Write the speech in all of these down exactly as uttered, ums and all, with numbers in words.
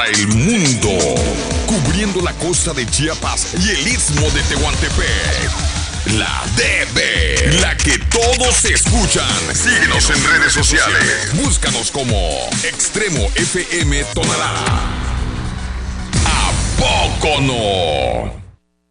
El mundo, cubriendo la costa de Chiapas y el istmo de Tehuantepec. La D B, la que todos escuchan. Síguenos en redes sociales. Búscanos como Extremo F M Tonalá. ¿A poco no?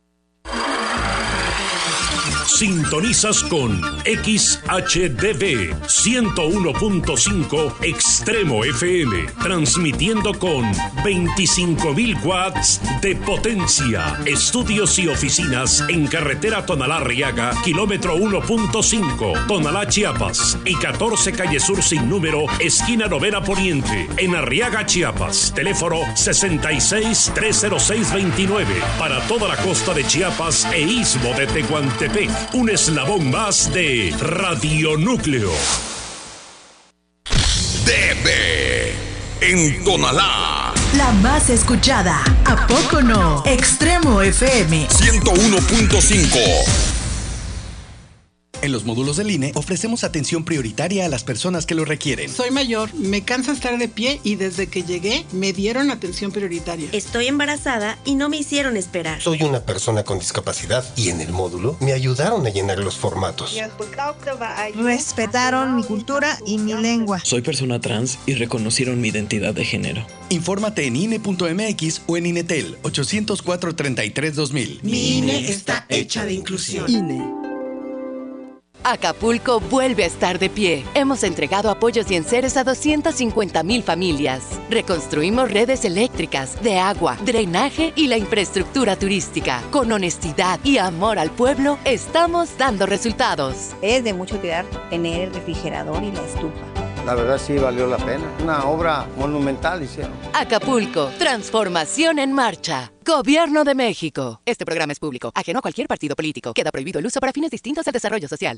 Sintonizas con X H D V ciento uno punto cinco Extremo F M, transmitiendo con veinticinco mil watts de potencia. Estudios y oficinas en carretera Tonalá-Arriaga, kilómetro uno punto cinco, Tonalá, Chiapas, y catorce calle Sur sin número, esquina Novena Poniente, en Arriaga, Chiapas. Teléfono sesenta y seis, trescientos seis, veintinueve, para toda la costa de Chiapas e istmo de Tehuantepec. Un eslabón más de Radionúcleo. D B en Tonalá. La más escuchada. ¿A poco no? Extremo F M ciento uno punto cinco. En los módulos del I N E ofrecemos atención prioritaria a las personas que lo requieren. Soy mayor, me cansa estar de pie y desde que llegué me dieron atención prioritaria. Estoy embarazada y no me hicieron esperar. Soy una persona con discapacidad y en el módulo me ayudaron a llenar los formatos. Respetaron mi cultura y mi lengua. Soy persona trans y reconocieron mi identidad de género. Infórmate en I N E punto M X o en INETEL ochocientos cuatro, treinta y tres, dos mil. Mi I N E está hecha de inclusión. I N E. Acapulco vuelve a estar de pie. Hemos entregado apoyos y enseres a doscientas cincuenta mil familias. Reconstruimos redes eléctricas, de agua, drenaje y la infraestructura turística. Con honestidad y amor al pueblo, estamos dando resultados. Es de mucho cuidar tener el refrigerador y la estufa. La verdad sí valió la pena. Una obra monumental hicieron. Acapulco, transformación en marcha. Gobierno de México. Este programa es público, ajeno a cualquier partido político. Queda prohibido el uso para fines distintos al desarrollo social.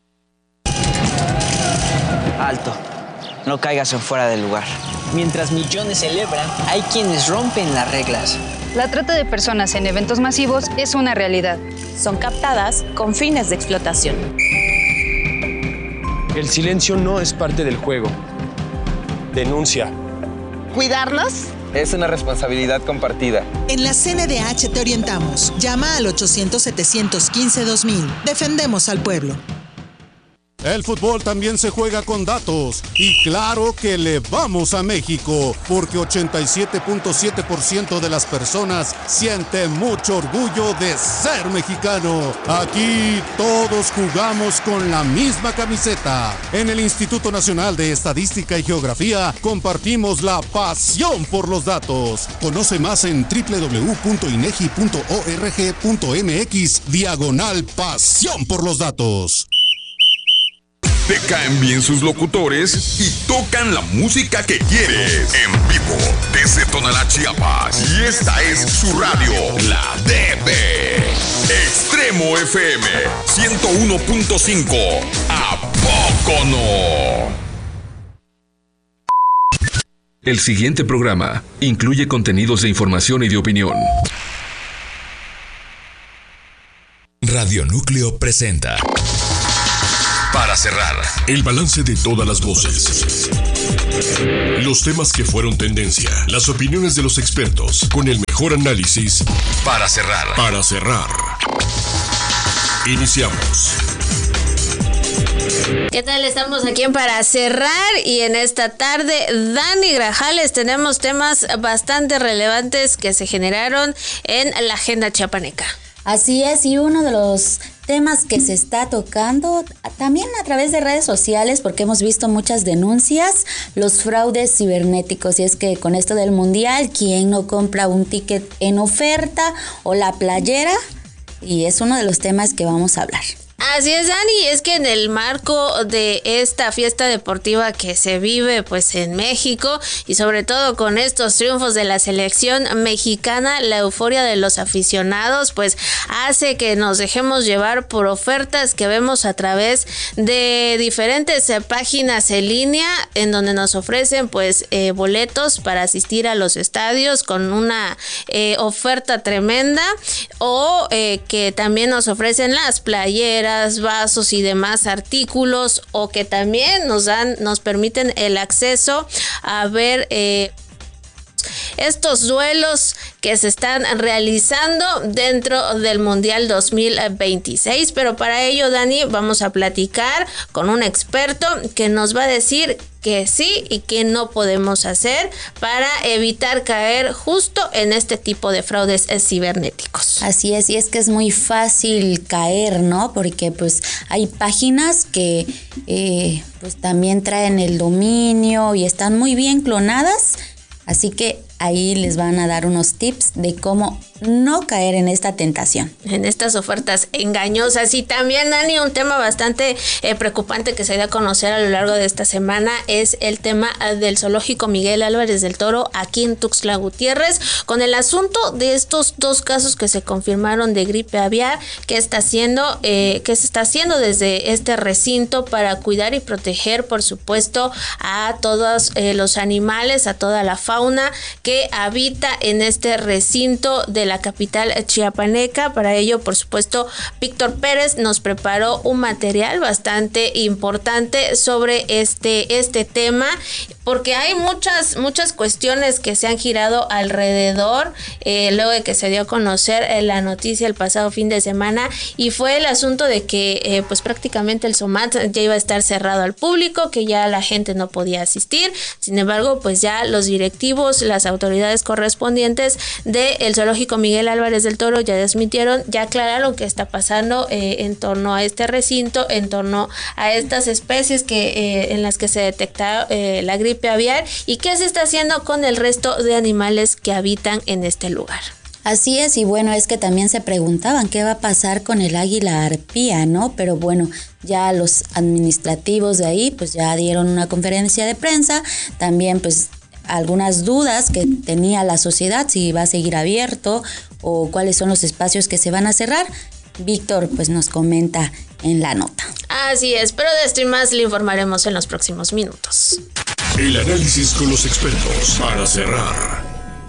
Alto. No caigas en fuera del lugar. Mientras millones celebran, hay quienes rompen las reglas. La trata de personas en eventos masivos es una realidad. Son captadas con fines de explotación. El silencio no es parte del juego. Denuncia. ¿Cuidarlos? Es una responsabilidad compartida. En la C N D H te orientamos. Llama al ochocientos, setecientos quince, dos mil. Defendemos al pueblo. El fútbol también se juega con datos y claro que le vamos a México porque ochenta y siete punto siete por ciento de las personas sienten mucho orgullo de ser mexicano. Aquí todos jugamos con la misma camiseta. En el Instituto Nacional de Estadística y Geografía compartimos la pasión por los datos. Conoce más en doble u doble u doble u punto inegi punto org punto m x diagonal pasión por los datos. Te caen bien sus locutores y tocan la música que quieres. En vivo, desde Tonalá, Chiapas. Y esta es su radio, la D B. Extremo F M ciento uno punto cinco. ¿A poco no? El siguiente programa incluye contenidos de información y de opinión. Radionúcleo presenta. Para cerrar, el balance de todas las voces. Los temas que fueron tendencia, las opiniones de los expertos, con el mejor análisis. Para cerrar. Para cerrar. Iniciamos. ¿Qué tal? Estamos aquí en Para Cerrar y en esta tarde, Dani Grajales, tenemos temas bastante relevantes que se generaron en la agenda chiapaneca. Así es, y uno de los temas que se está tocando también a través de redes sociales, porque hemos visto muchas denuncias, los fraudes cibernéticos. Y es que con esto del mundial, ¿quién no compra un ticket en oferta o la playera? Y es uno de los temas que vamos a hablar. Así es, Dani, es que en el marco de esta fiesta deportiva que se vive pues en México y sobre todo con estos triunfos de la selección mexicana, la euforia de los aficionados pues hace que nos dejemos llevar por ofertas que vemos a través de diferentes eh, páginas en línea en donde nos ofrecen pues eh, boletos para asistir a los estadios con una eh, oferta tremenda o eh, que también nos ofrecen las playeras, vasos y demás artículos, o que también nos dan, nos permiten el acceso a ver eh, estos duelos que se están realizando dentro del Mundial dos mil veintiséis. Pero para ello, Dani, vamos a platicar con un experto que nos va a decir que sí y que no podemos hacer para evitar caer justo en este tipo de fraudes cibernéticos. Así es, y es que es muy fácil caer, ¿no? Porque pues hay páginas que eh, pues también traen el dominio y están muy bien clonadas, así que ahí les van a dar unos tips de cómo no caer en esta tentación. En estas ofertas engañosas. Y también, Dani, un tema bastante eh, preocupante que se dio a conocer a lo largo de esta semana es el tema del zoológico Miguel Álvarez del Toro aquí en Tuxtla Gutiérrez, con el asunto de estos dos casos que se confirmaron de gripe aviar, que está haciendo, eh, que se está haciendo desde este recinto para cuidar y proteger, por supuesto, a todos eh, los animales, a toda la fauna que habita en este recinto de la la capital chiapaneca. Para ello, por supuesto, Víctor Pérez nos preparó un material bastante importante sobre este, este tema, porque hay muchas, muchas cuestiones que se han girado alrededor, eh, luego de que se dio a conocer eh, la noticia el pasado fin de semana, y fue el asunto de que eh, pues prácticamente el SOMAT ya iba a estar cerrado al público, que ya la gente no podía asistir. Sin embargo, pues ya los directivos, las autoridades correspondientes del zoológico Miguel Álvarez del Toro ya desmintieron, ya aclararon qué está pasando eh, en torno a este recinto, en torno a estas especies que eh, en las que se detecta eh, la gripe aviar, y qué se está haciendo con el resto de animales que habitan en este lugar. Así es, y bueno, es que también se preguntaban qué va a pasar con el águila arpía, ¿no? Pero bueno, ya los administrativos de ahí pues ya dieron una conferencia de prensa, también pues algunas dudas que tenía la sociedad, si va a seguir abierto o cuáles son los espacios que se van a cerrar. Víctor pues nos comenta en la nota. Así es, pero de esto y más le informaremos en los próximos minutos. El análisis con los expertos para cerrar.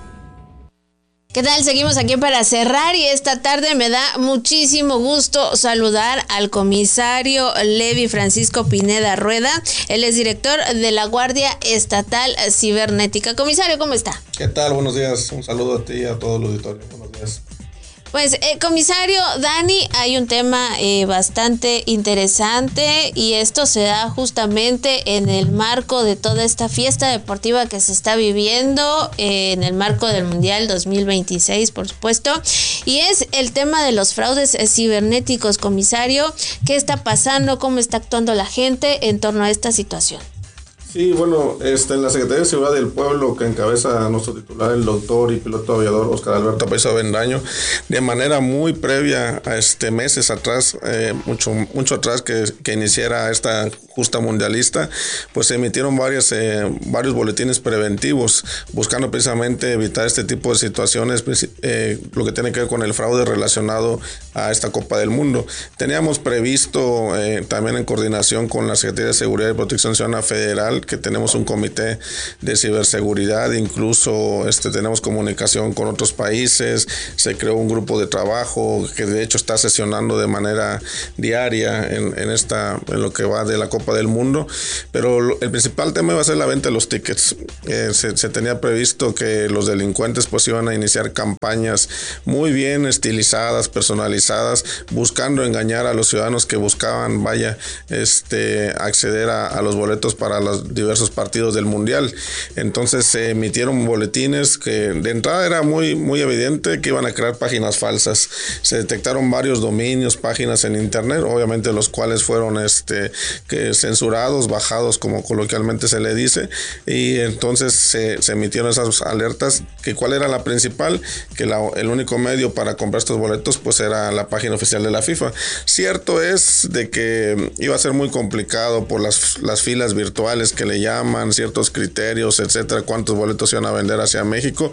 ¿Qué tal? Seguimos aquí para cerrar, y esta tarde me da muchísimo gusto saludar al comisario Levi Francisco Pineda Rueda. Él es director de la Guardia Estatal Cibernética. Comisario, ¿cómo está? ¿Qué tal? Buenos días. Un saludo a ti y a todo el auditorio. Buenos días. Pues, eh, comisario Dani, hay un tema eh, bastante interesante, y esto se da justamente en el marco de toda esta fiesta deportiva que se está viviendo, eh, en el marco del Mundial dos mil veintiséis, por supuesto, y es el tema de los fraudes eh, cibernéticos. Comisario, ¿qué está pasando? ¿Cómo está actuando la gente en torno a esta situación? Sí, bueno, este, en la Secretaría de Seguridad del Pueblo, que encabeza a nuestro titular, el doctor y piloto aviador Oscar Alberto Paiza Bendaño, de manera muy previa a este meses atrás, eh, mucho mucho atrás que, que iniciara esta justa mundialista, pues se emitieron varias, eh, varios boletines preventivos, buscando precisamente evitar este tipo de situaciones, eh, lo que tiene que ver con el fraude relacionado a esta Copa del Mundo. Teníamos previsto, eh, también en coordinación con la Secretaría de Seguridad y Protección Ciudadana Federal, que tenemos un comité de ciberseguridad, incluso este, tenemos comunicación con otros países, se creó un grupo de trabajo que de hecho está sesionando de manera diaria en, en, esta, en lo que va de la Copa del Mundo, pero lo, el principal tema iba a ser la venta de los tickets. Eh, se, se tenía previsto que los delincuentes pues iban a iniciar campañas muy bien estilizadas, personalizadas, buscando engañar a los ciudadanos que buscaban, vaya, este, acceder a, a los boletos para los diversos partidos del Mundial. Entonces se emitieron boletines que de entrada era muy, muy evidente que iban a crear páginas falsas. Se detectaron varios dominios, páginas en internet, obviamente los cuales fueron este, que censurados, bajados, como coloquialmente se le dice, y entonces se, se emitieron esas alertas, que cuál era la principal, que la, el único medio para comprar estos boletos pues era la página oficial de la FIFA. Cierto es de que iba a ser muy complicado por las, las filas virtuales que le llaman, ciertos criterios, etcétera, cuántos boletos iban a vender hacia México,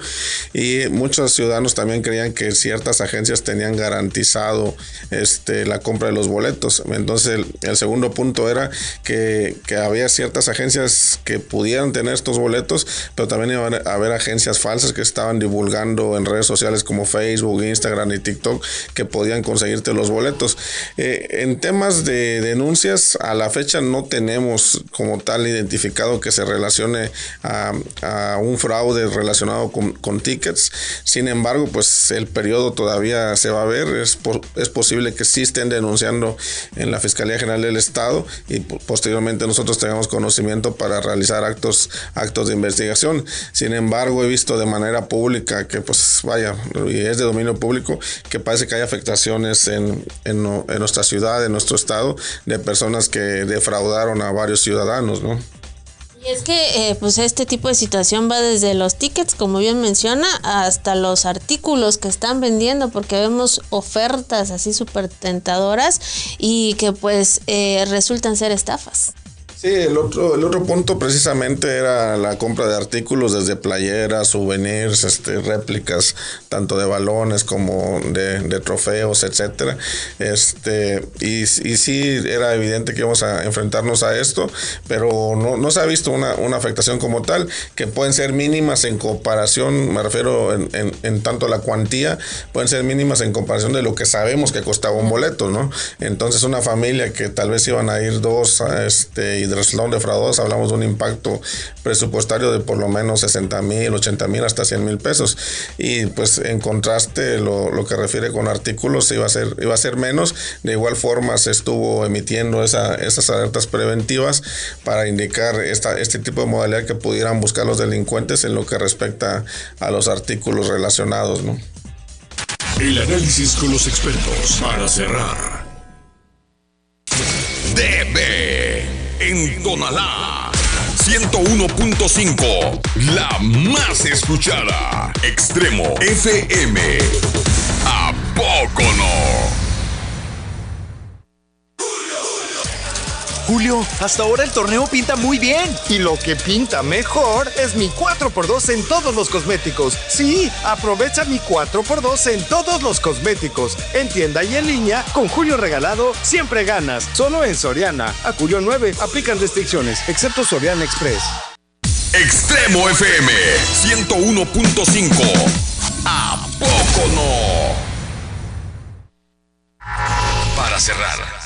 y muchos ciudadanos también creían que ciertas agencias tenían garantizado este, la compra de los boletos. Entonces el, el segundo punto era que, que había ciertas agencias que pudieran tener estos boletos, pero también iban a haber agencias falsas que estaban divulgando en redes sociales como Facebook, Instagram y TikTok que podían conseguirte los boletos. Eh, en temas de denuncias, a la fecha no tenemos como tal identificación identificado que se relacione a, a un fraude relacionado con, con tickets. Sin embargo, pues el periodo todavía se va a ver. Es, por, es posible que sí estén denunciando en la Fiscalía General del Estado y posteriormente nosotros tengamos conocimiento para realizar actos, actos de investigación. Sin embargo, he visto de manera pública que, pues vaya, y es de dominio público, que parece que hay afectaciones en, en, en nuestra ciudad, en nuestro estado, de personas que defraudaron a varios ciudadanos, ¿no? Y es que eh, pues este tipo de situación va desde los tickets, como bien menciona, hasta los artículos que están vendiendo, porque vemos ofertas así súper tentadoras y que pues eh, resultan ser estafas. Sí, el otro, el otro punto precisamente era la compra de artículos desde playeras, souvenirs, este, réplicas, tanto de balones como de, de trofeos, etcétera. Este, y, y sí era evidente que íbamos a enfrentarnos a esto, pero no, no se ha visto una, una afectación como tal, que pueden ser mínimas en comparación, me refiero en, en, en tanto la cuantía, pueden ser mínimas en comparación de lo que sabemos que costaba un boleto, ¿no? Entonces una familia que tal vez iban a ir dos, este, y de resultados defraudados, hablamos de un impacto presupuestario de por lo menos sesenta mil, ochenta mil, hasta cien mil pesos. Y pues en contraste, lo, lo que refiere con artículos iba a ser, iba a ser menos. De igual forma se estuvo emitiendo esa, esas alertas preventivas para indicar esta, este tipo de modalidad que pudieran buscar los delincuentes en lo que respecta a los artículos relacionados, ¿no? El análisis con los expertos para cerrar. D B en Tonalá, ciento uno punto cinco, la más escuchada. Extremo F M. ¿A poco no? Julio, hasta ahora el torneo pinta muy bien. Y lo que pinta mejor es mi cuatro por dos en todos los cosméticos. Sí, aprovecha mi cuatro por dos en todos los cosméticos. En tienda y en línea, con Julio regalado, siempre ganas. Solo en Soriana. A Julio nueve, aplican restricciones, excepto Soriana Express. Extremo F M, ciento uno punto cinco. ¿A poco no? Para cerrar.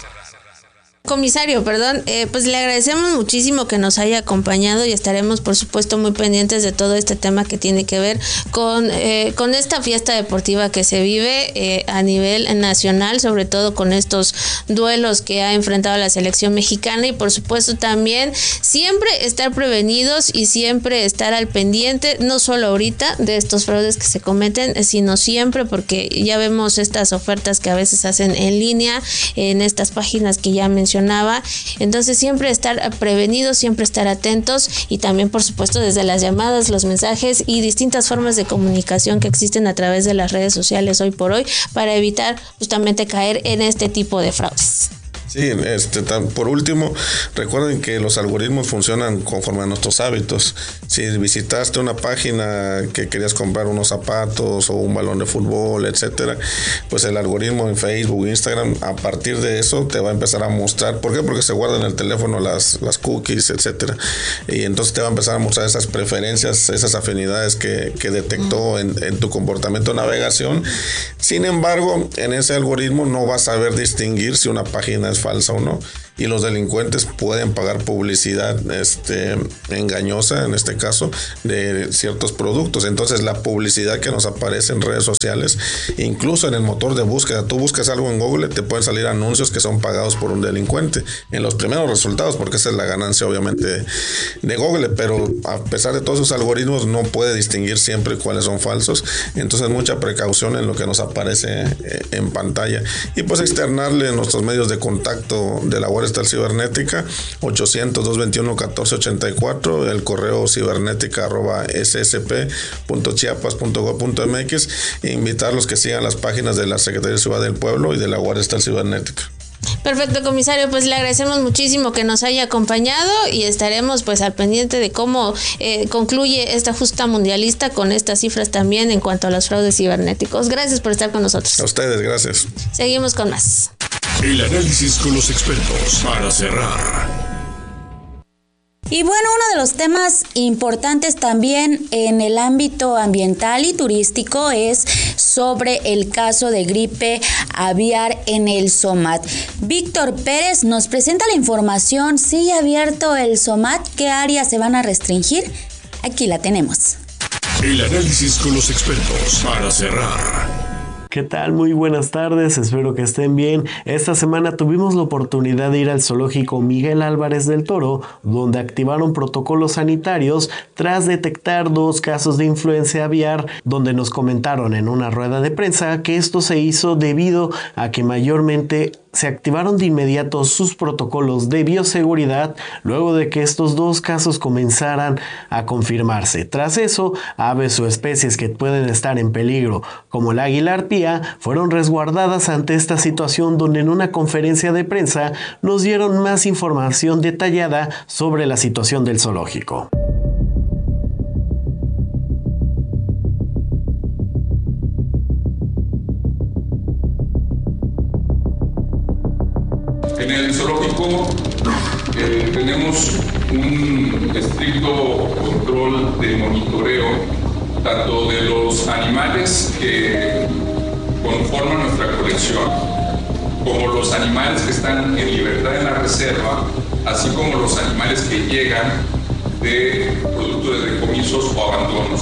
Comisario, perdón, eh, pues le agradecemos muchísimo que nos haya acompañado y estaremos por supuesto muy pendientes de todo este tema que tiene que ver con, eh, con esta fiesta deportiva que se vive eh, a nivel nacional, sobre todo con estos duelos que ha enfrentado la selección mexicana y por supuesto también siempre estar prevenidos y siempre estar al pendiente, no solo ahorita de estos fraudes que se cometen, sino siempre, porque ya vemos estas ofertas que a veces hacen en línea en estas páginas que ya mencioné. Entonces siempre estar prevenidos, siempre estar atentos y también por supuesto desde las llamadas, los mensajes y distintas formas de comunicación que existen a través de las redes sociales hoy por hoy para evitar justamente caer en este tipo de fraudes. Sí, este, tan, por último, recuerden que los algoritmos funcionan conforme a nuestros hábitos. Si visitaste una página que querías comprar unos zapatos o un balón de fútbol, etcétera, pues el algoritmo en Facebook, Instagram, a partir de eso te va a empezar a mostrar. ¿Por qué? Porque se guardan en el teléfono las, las cookies, etcétera. Y entonces te va a empezar a mostrar esas preferencias, esas afinidades que, que detectó en, en tu comportamiento de navegación. Sin embargo, en ese algoritmo no vas a saber distinguir si una página es falsa o no, y los delincuentes pueden pagar publicidad este, engañosa, en este caso, de ciertos productos. Entonces la publicidad que nos aparece en redes sociales, incluso en el motor de búsqueda, tú buscas algo en Google, te pueden salir anuncios que son pagados por un delincuente en los primeros resultados, porque esa es la ganancia obviamente de Google, pero a pesar de todos esos algoritmos no puede distinguir siempre cuáles son falsos. Entonces mucha precaución en lo que nos aparece en pantalla y pues externarle nuestros medios de contacto de la Guardia Estatal Cibernética, ochocientos, doscientos veintiuno, catorce ochenta y cuatro, el correo cibernética arroba s s p punto chiapas punto gob punto m x, e invitarlos que sigan las páginas de la Secretaría de Ciudad del Pueblo y de la Guardia Estatal Cibernética. Perfecto, comisario, pues le agradecemos muchísimo que nos haya acompañado y estaremos pues al pendiente de cómo eh, concluye esta justa mundialista con estas cifras también en cuanto a los fraudes cibernéticos. Gracias por estar con nosotros. A ustedes, gracias. Seguimos con más. El análisis con los expertos para cerrar. Y bueno, uno de los temas importantes también en el ámbito ambiental y turístico es sobre el caso de gripe aviar en el SOMAT. Víctor Pérez nos presenta la información. ¿Sigue abierto el SOMAT? ¿Qué áreas se van a restringir? Aquí la tenemos. El análisis con los expertos para cerrar. ¿Qué tal? Muy buenas tardes, espero que estén bien. Esta semana tuvimos la oportunidad de ir al zoológico Miguel Álvarez del Toro, donde activaron protocolos sanitarios tras detectar dos casos de influenza aviar, donde nos comentaron en una rueda de prensa que esto se hizo debido a que mayormente se activaron de inmediato sus protocolos de bioseguridad luego de que estos dos casos comenzaran a confirmarse. Tras eso, aves o especies que pueden estar en peligro, como el águila arpía, fueron resguardadas ante esta situación, donde en una conferencia de prensa nos dieron más información detallada sobre la situación del zoológico. En el zoológico eh, tenemos un estricto control de monitoreo tanto de los animales que conforman nuestra colección como los animales que están en libertad en la reserva, así como los animales que llegan de producto de decomisos o abandonos.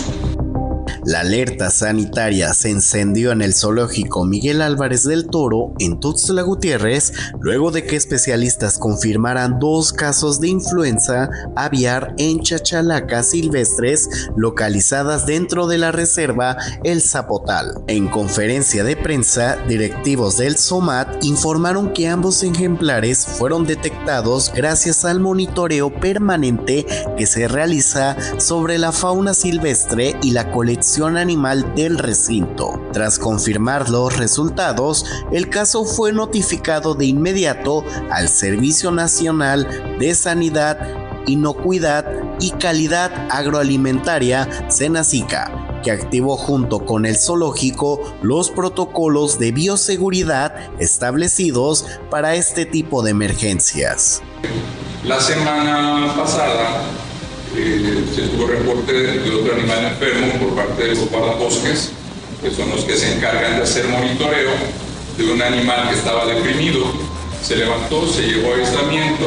La alerta sanitaria se encendió en el zoológico Miguel Álvarez del Toro en Tuxtla Gutiérrez luego de que especialistas confirmaran dos casos de influenza aviar en chachalacas silvestres localizadas dentro de la reserva El Zapotal. En conferencia de prensa, directivos del SOMAT informaron que ambos ejemplares fueron detectados gracias al monitoreo permanente que se realiza sobre la fauna silvestre y la colección animal del recinto. Tras confirmar los resultados, el caso fue notificado de inmediato al Servicio Nacional de Sanidad, Inocuidad y Calidad Agroalimentaria, SENASICA, que activó junto con el zoológico los protocolos de bioseguridad establecidos para este tipo de emergencias. La semana pasada Eh, se tuvo reporte de otro animal enfermo por parte de los guardabosques, que son los que se encargan de hacer monitoreo de un animal que estaba deprimido. Se levantó, se llevó a aislamiento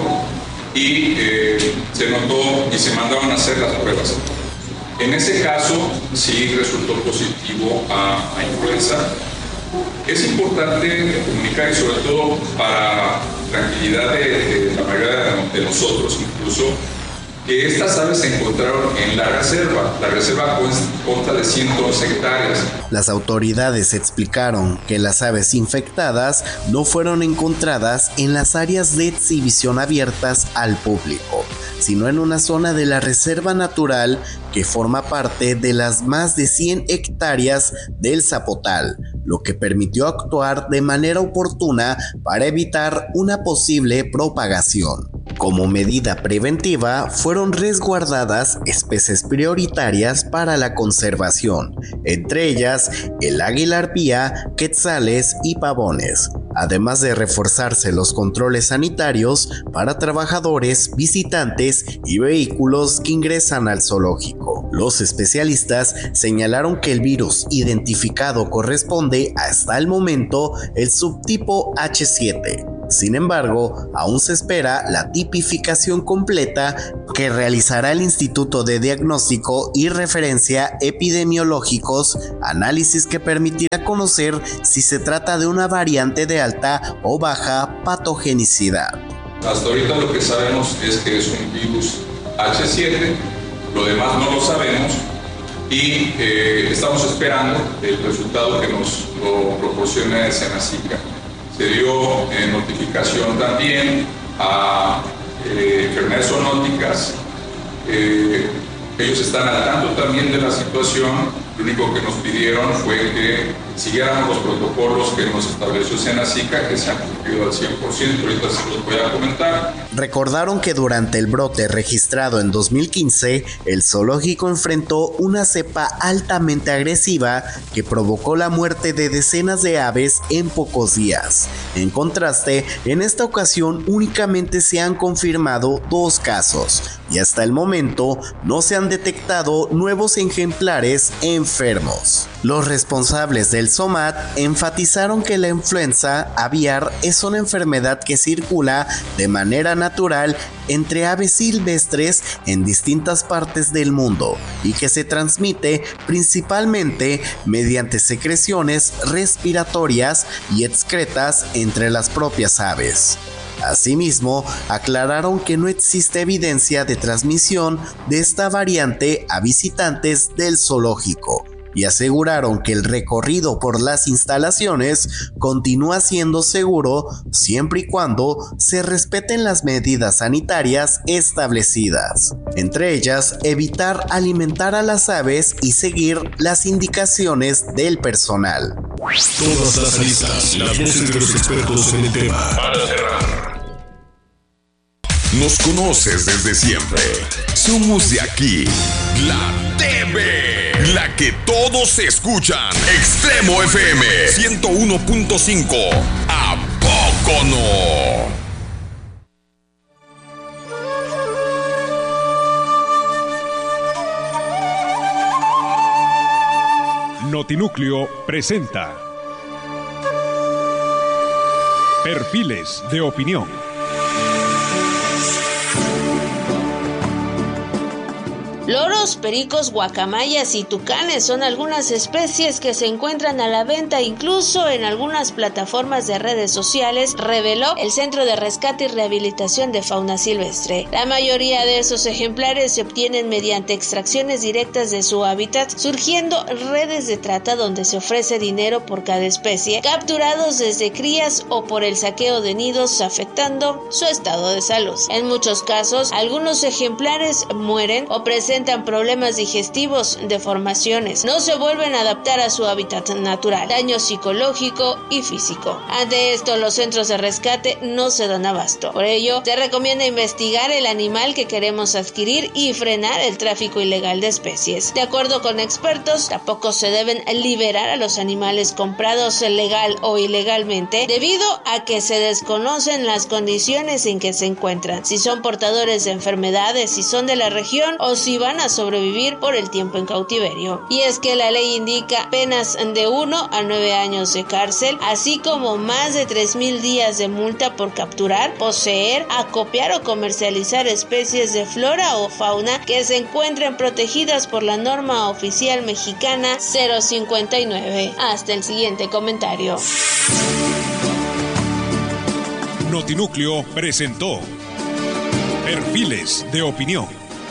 y eh, se notó y se mandaron a hacer las pruebas. En ese caso sí resultó positivo a, a influenza. Es importante comunicar, y sobre todo para tranquilidad de, de la mayoría de nosotros incluso, que estas aves se encontraron en la reserva. La reserva consta de ciento once hectáreas. Las autoridades explicaron que las aves infectadas no fueron encontradas en las áreas de exhibición abiertas al público, sino en una zona de la reserva natural que forma parte de las más de cien hectáreas del Zapotal, lo que permitió actuar de manera oportuna para evitar una posible propagación. Como medida preventiva, fueron resguardadas especies prioritarias para la conservación, entre ellas el águila arpía, quetzales y pavones, además de reforzarse los controles sanitarios para trabajadores, visitantes y vehículos que ingresan al zoológico. Los especialistas señalaron que el virus identificado corresponde hasta el momento el subtipo hache siete. Sin embargo, aún se espera la tipificación completa que realizará el Instituto de Diagnóstico y Referencia Epidemiológicos, análisis que permitirá conocer si se trata de una variante de alta o baja patogenicidad. Hasta ahorita lo que sabemos es que es un virus hache siete, lo demás no lo sabemos y eh, estamos esperando el resultado que nos lo proporcione SENASICA. Se dio eh, notificación también a eh, enfermedades zoonóticas. Eh, ellos están al tanto también de la situación. Lo único que nos pidieron fue que siguiéramos los protocolos que nos estableció SENASICA, que se han cumplido al cien por ciento. Ahorita se los voy a comentar. Recordaron que durante el brote registrado en dos mil quince, el zoológico enfrentó una cepa altamente agresiva que provocó la muerte de decenas de aves en pocos días. En contraste, en esta ocasión únicamente se han confirmado dos casos, y hasta el momento no se han detectado nuevos ejemplares enfermos. Los responsables del SOMAT enfatizaron que la influenza aviar es una enfermedad que circula de manera natural entre aves silvestres en distintas partes del mundo y que se transmite principalmente mediante secreciones respiratorias y excretas entre las propias aves. Asimismo, aclararon que no existe evidencia de transmisión de esta variante a visitantes del zoológico y aseguraron que el recorrido por las instalaciones continúa siendo seguro siempre y cuando se respeten las medidas sanitarias establecidas, entre ellas evitar alimentar a las aves y seguir las indicaciones del personal. Todas las aristas, las voces de los expertos en el tema. Para cerrar. Nos conoces desde siempre. Somos de aquí, la T V, la que todos escuchan. Extremo F M ciento uno punto cinco. ¿A poco no? Notinúcleo presenta Perfiles de Opinión. Loros, pericos, guacamayas y tucanes son algunas especies que se encuentran a la venta incluso en algunas plataformas de redes sociales, reveló el Centro de Rescate y Rehabilitación de Fauna Silvestre. La mayoría de esos ejemplares se obtienen mediante extracciones directas de su hábitat, surgiendo redes de trata donde se ofrece dinero por cada especie, capturados desde crías o por el saqueo de nidos, afectando su estado de salud. En muchos casos, algunos ejemplares mueren o presentan problemas digestivos, deformaciones, no se vuelven a adaptar a su hábitat natural, daño psicológico y físico. Ante esto, los centros de rescate no se dan abasto. Por ello, se recomienda investigar el animal que queremos adquirir y frenar el tráfico ilegal de especies. De acuerdo con expertos, tampoco se deben liberar a los animales comprados legal o ilegalmente, debido a que se desconocen las condiciones en que se encuentran, si son portadores de enfermedades, si son de la región o si van a sobrevivir por el tiempo en cautiverio. Y es que la ley indica penas de uno a nueve años de cárcel, así como más de tres mil días de multa por capturar, poseer, acopiar o comercializar especies de flora o fauna que se encuentren protegidas por la norma oficial mexicana cero cincuenta y nueve. Hasta el siguiente comentario. Notinúcleo presentó Perfiles de Opinión.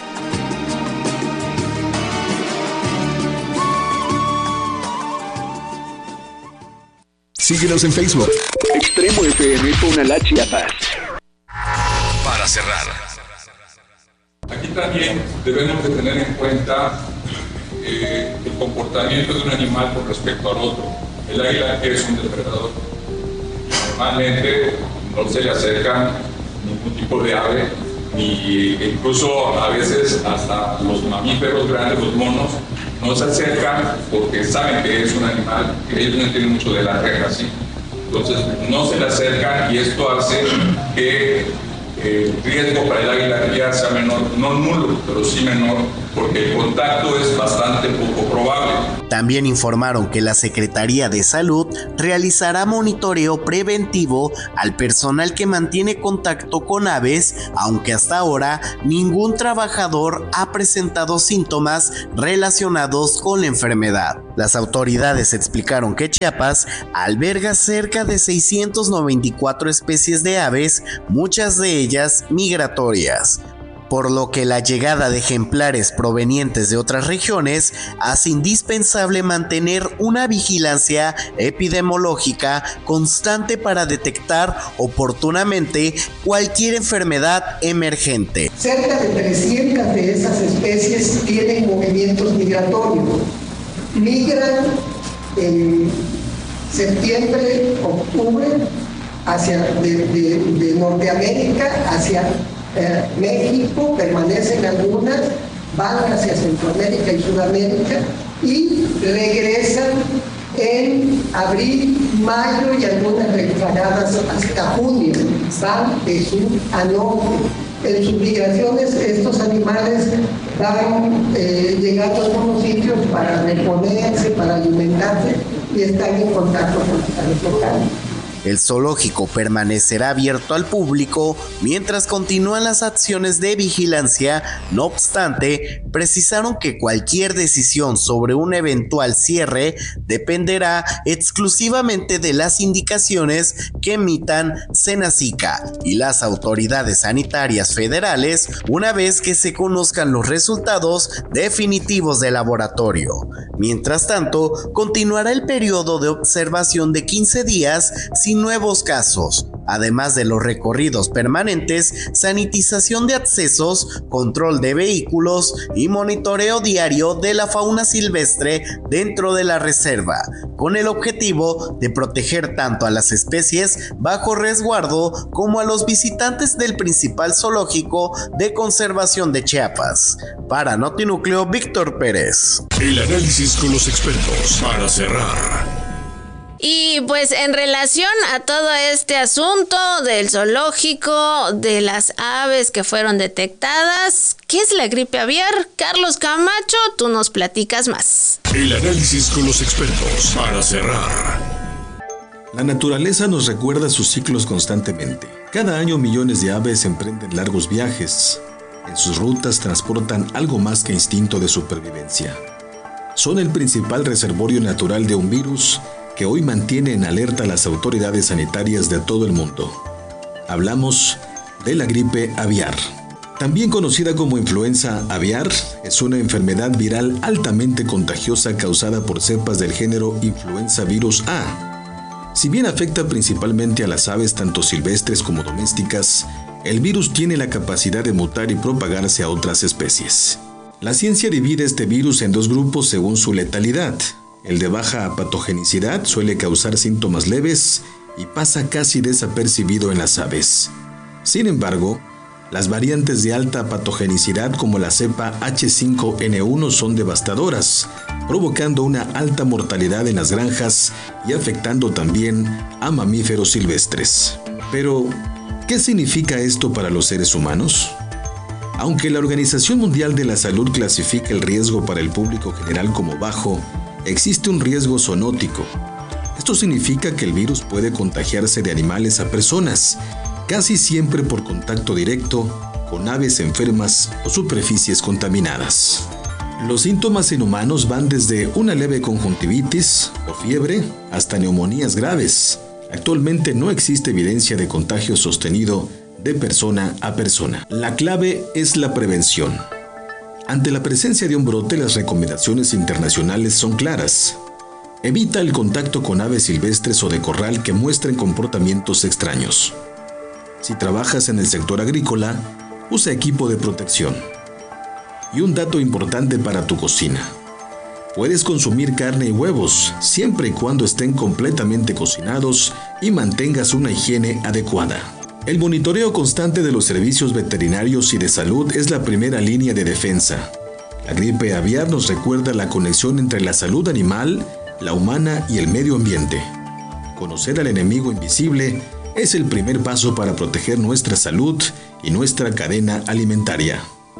Síguenos en Facebook. Extremo F M Tonalá, Chiapas. Para cerrar. Aquí también debemos de tener en cuenta eh, el comportamiento de un animal con respecto al otro. El águila es un depredador. Normalmente no se le acerca ningún tipo de ave, ni incluso a veces hasta los mamíferos grandes, los monos, no se acercan porque saben que es un animal, que ellos no entienden mucho de la reja, ¿sí? Entonces no se le acercan y esto hace que el riesgo para el águila ya sea menor, no nulo, pero sí menor, porque el contacto es bastante poco probable. También informaron que la Secretaría de Salud realizará monitoreo preventivo al personal que mantiene contacto con aves, aunque hasta ahora ningún trabajador ha presentado síntomas relacionados con la enfermedad. Las autoridades explicaron que Chiapas alberga cerca de seiscientas noventa y cuatro especies de aves, muchas de ellas migratorias, por lo que la llegada de ejemplares provenientes de otras regiones hace indispensable mantener una vigilancia epidemiológica constante para detectar oportunamente cualquier enfermedad emergente. Cerca de trescientas de esas especies tienen movimientos migratorios. Migran en septiembre, octubre, hacia de, de, de Norteamérica hacia Eh, México, permanecen algunas, van hacia Centroamérica y Sudamérica y regresan en abril, mayo y algunas retragadas hasta junio, van de sur a norte. En sus migraciones estos animales van eh, llegando a algunos sitios para reponerse, para alimentarse y están en contacto con los animales locales. El zoológico permanecerá abierto al público mientras continúan las acciones de vigilancia. No obstante, precisaron que cualquier decisión sobre un eventual cierre dependerá exclusivamente de las indicaciones que emitan Senacica y las autoridades sanitarias federales una vez que se conozcan los resultados definitivos del laboratorio. Mientras tanto, continuará el periodo de observación de quince días sin nuevos casos, además de los recorridos permanentes, sanitización de accesos, control de vehículos y monitoreo diario de la fauna silvestre dentro de la reserva, con el objetivo de proteger tanto a las especies bajo resguardo como a los visitantes del principal zoológico de conservación de Chiapas. Para Notinúcleo, Víctor Pérez. El análisis con los expertos para cerrar. Y pues en relación a todo este asunto del zoológico, de las aves que fueron detectadas, ¿qué es la gripe aviar? Carlos Camacho, tú nos platicas más. El análisis con los expertos para cerrar. La naturaleza nos recuerda sus ciclos constantemente. Cada año millones de aves emprenden largos viajes. En sus rutas transportan algo más que instinto de supervivencia. Son el principal reservorio natural de un virus que hoy mantiene en alerta a las autoridades sanitarias de todo el mundo. Hablamos de la gripe aviar. También conocida como influenza aviar, es una enfermedad viral altamente contagiosa causada por cepas del género Influenza virus A. Si bien afecta principalmente a las aves tanto silvestres como domésticas, el virus tiene la capacidad de mutar y propagarse a otras especies. La ciencia divide este virus en dos grupos según su letalidad. El de baja patogenicidad suele causar síntomas leves y pasa casi desapercibido en las aves. Sin embargo, las variantes de alta patogenicidad como la cepa H cinco N uno son devastadoras, provocando una alta mortalidad en las granjas y afectando también a mamíferos silvestres. Pero, ¿qué significa esto para los seres humanos? Aunque la Organización Mundial de la Salud clasifica el riesgo para el público general como bajo, existe un riesgo zoonótico. Esto significa que el virus puede contagiarse de animales a personas, casi siempre por contacto directo con aves enfermas o superficies contaminadas. Los síntomas en humanos van desde una leve conjuntivitis o fiebre hasta neumonías graves. Actualmente no existe evidencia de contagio sostenido de persona a persona. La clave es la prevención. Ante la presencia de un brote, las recomendaciones internacionales son claras. Evita el contacto con aves silvestres o de corral que muestren comportamientos extraños. Si trabajas en el sector agrícola, usa equipo de protección. Y un dato importante para tu cocina. Puedes consumir carne y huevos, siempre y cuando estén completamente cocinados y mantengas una higiene adecuada. El monitoreo constante de los servicios veterinarios y de salud es la primera línea de defensa. La gripe aviar nos recuerda la conexión entre la salud animal, la humana y el medio ambiente. Conocer al enemigo invisible es el primer paso para proteger nuestra salud y nuestra cadena alimentaria.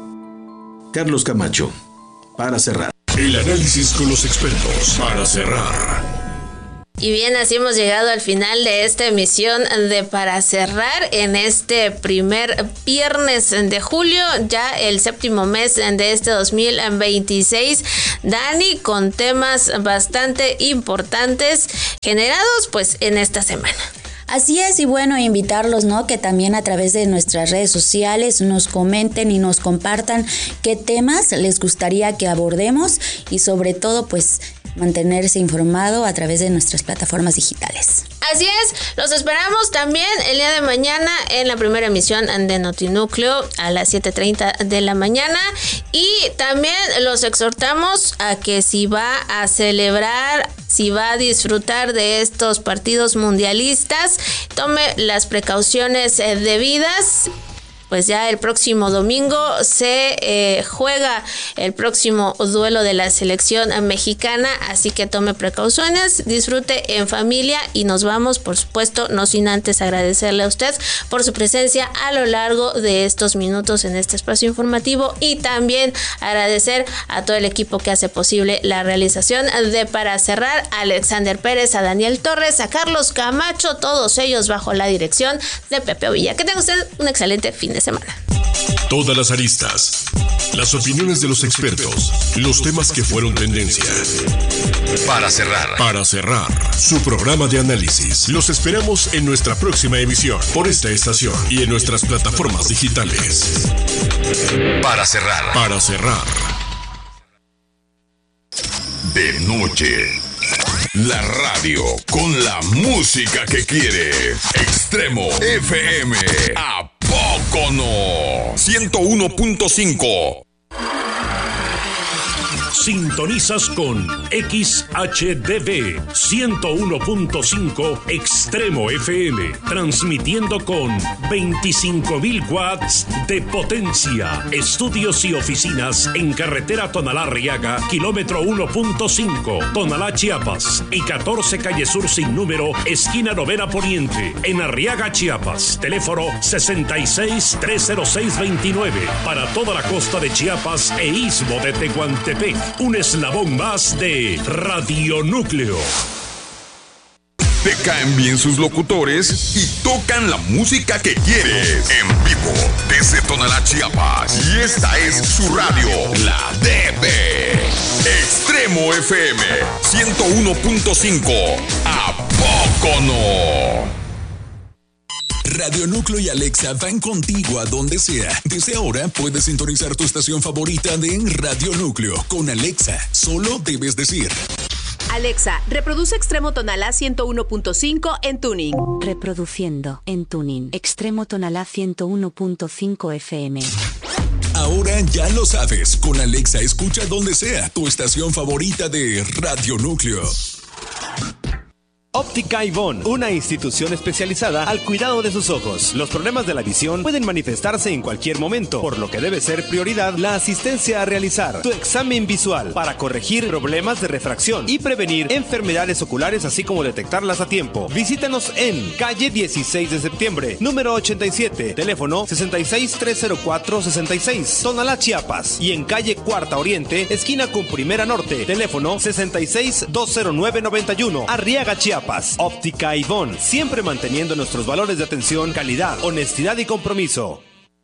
Carlos Camacho, para cerrar. El análisis con los expertos, para cerrar. Y bien, así hemos llegado al final de esta emisión de Para Cerrar en este primer viernes de julio, ya el séptimo mes de este dos mil veintiséis. Dani, con temas bastante importantes generados pues en esta semana. Así es, y bueno, invitarlos, ¿no? Que también a través de nuestras redes sociales nos comenten y nos compartan qué temas les gustaría que abordemos y sobre todo, pues, mantenerse informado a través de nuestras plataformas digitales. Así es, los esperamos también el día de mañana en la primera emisión de Notinúcleo a las siete treinta de la mañana, y también los exhortamos a que si va a celebrar, si va a disfrutar de estos partidos mundialistas, tome las precauciones debidas. pues ya el próximo domingo se eh, juega el próximo duelo de la selección mexicana, así que tome precauciones, disfrute en familia y nos vamos, por supuesto, no sin antes agradecerle a usted por su presencia a lo largo de estos minutos en este espacio informativo y también agradecer a todo el equipo que hace posible la realización de Para Cerrar, a Alexander Pérez, a Daniel Torres, a Carlos Camacho, todos ellos bajo la dirección de Pepe Ovilla. Que tenga usted un excelente fin de semana. Todas las aristas, las opiniones de los expertos, los temas que fueron tendencia. Para cerrar, para cerrar, su programa de análisis. Los esperamos en nuestra próxima emisión por esta estación y en nuestras plataformas digitales. Para cerrar, para cerrar. De noche, la radio con la música que quieres. Extremo F M. ¿A poco no? ciento uno punto cinco. Sintonizas con X H D V ciento uno punto cinco Extremo F M, transmitiendo con veinticinco mil watts de potencia. Estudios y oficinas en carretera Tonalá-Arriaga, kilómetro uno punto cinco, Tonalá, Chiapas, y catorce calle Sur sin número, esquina Novena Poniente, en Arriaga, Chiapas. Teléfono sesenta y seis, trescientos seis, veintinueve, para toda la costa de Chiapas e istmo de Tehuantepec. Un eslabón más de Radio Núcleo. Te caen bien sus locutores y tocan la música que quieres. En vivo desde Tonalá, Chiapas. Y esta es su radio, la D B. Extremo F M ciento uno punto cinco. ¿A poco no? Radio Núcleo y Alexa van contigo a donde sea. Desde ahora puedes sintonizar tu estación favorita de Radio Núcleo. Con Alexa, solo debes decir: Alexa, reproduce Extremo Tonalá ciento uno punto cinco en Tuning. Reproduciendo en Tuning. Extremo Tonalá ciento uno punto cinco F M. Ahora ya lo sabes. Con Alexa escucha donde sea tu estación favorita de Radio Núcleo. Óptica Ivonne, una institución especializada al cuidado de sus ojos. Los problemas de la visión pueden manifestarse en cualquier momento, por lo que debe ser prioridad la asistencia a realizar tu examen visual para corregir problemas de refracción y prevenir enfermedades oculares, así como detectarlas a tiempo. Visítanos en calle dieciséis de septiembre, número ochenta y siete, teléfono sesenta y seis, trescientos cuatro, sesenta y seis, Tonalá, Chiapas, y en calle Cuarta Oriente, esquina con Primera Norte, teléfono sesenta y seis, doscientos nueve, noventa y uno, Arriaga, Chiapas. Óptica Ivonne, siempre manteniendo nuestros valores de atención, calidad, honestidad y compromiso.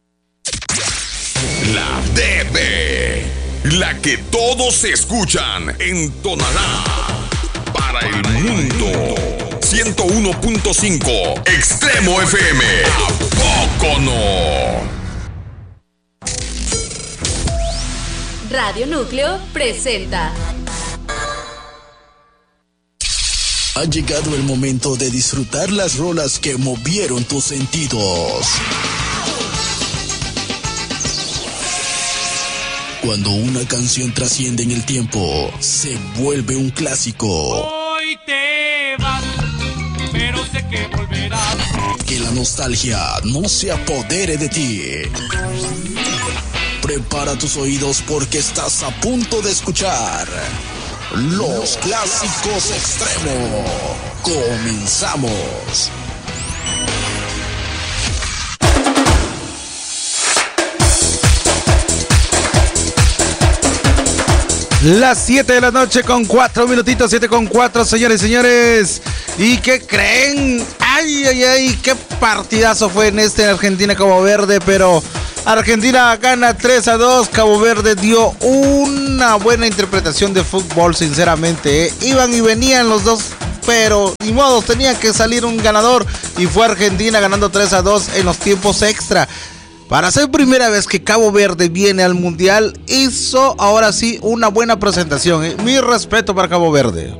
La D B, la que todos escuchan en Tonalá, para el mundo. ciento uno punto cinco Extremo F M. ¿A poco no? Radio Núcleo presenta. Ha llegado el momento de disfrutar las rolas que movieron tus sentidos. Cuando una canción trasciende en el tiempo, se vuelve un clásico. Hoy te vas, pero sé que volverás. Que la nostalgia no se apodere de ti. Prepara tus oídos porque estás a punto de escuchar Los Clásicos Extremo. Comenzamos. Las siete de la noche con cuatro minutitos, siete con cuatro, señores y señores. ¿Y qué creen? Ay, ay, ay, qué partidazo fue en este Argentina-Cabo Verde, pero Argentina gana tres a dos. Cabo Verde dio una buena interpretación de fútbol, sinceramente, ¿eh? Iban y venían los dos, pero ni modo, tenía que salir un ganador y fue Argentina ganando tres a dos en los tiempos extra. Para ser primera vez que Cabo Verde viene al Mundial, hizo ahora sí una buena presentación, ¿eh? Mi respeto para Cabo Verde.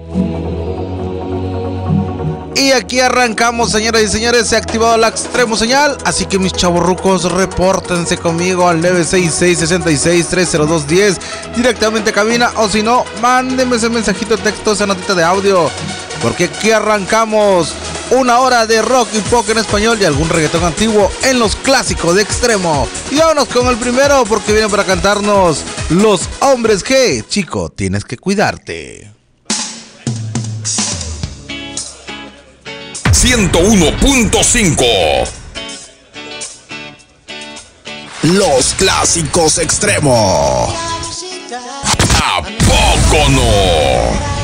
Y aquí arrancamos, señoras y señores, se ha activado la extremo señal, así que mis chavorrucos, repórtense conmigo al nueve seis seis, seis seis, tres cero dos, uno cero directamente a cabina, o si no, mándenme ese mensajito de texto, esa notita de audio, porque aquí arrancamos una hora de rock y pop en español y algún reggaetón antiguo en los clásicos de Extremo. Y vámonos con el primero porque vienen para cantarnos Los Hombres G. Chico, tienes que cuidarte. ciento uno punto cinco. Los clásicos Extremo. ¿A poco no?